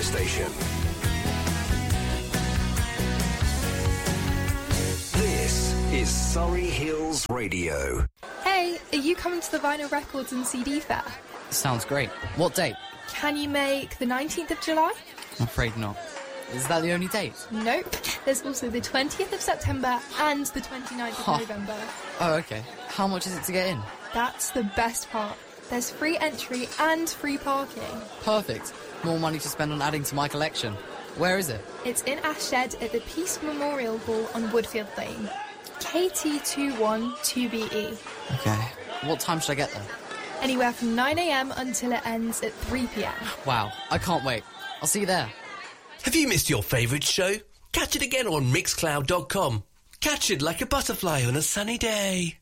station. This is Surrey Hills Radio. Hey, are you coming to the Vinyl Records and CD Fair? Sounds great. What date? Can you make the 19th of July? I'm afraid not. Is that the only date? Nope. There's also the 20th of September and the 29th of November. Oh, okay. How much is it to get in? That's the best part. There's free entry and free parking. Perfect. More money to spend on adding to my collection. Where is it? It's in Ashshed at the Peace Memorial Hall on Woodfield Lane. KT212BE. Okay. What time should I get there? Anywhere from 9 a.m. until it ends at 3 p.m. Wow, I can't wait. I'll see you there. Have you missed your favourite show? Catch it again on Mixcloud.com. Catch it like a butterfly on a sunny day.